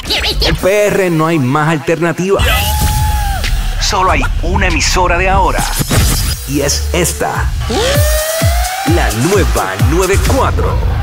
En PR no hay más alternativa. Solo hay una emisora de ahora. Y es esta. La nueva 94.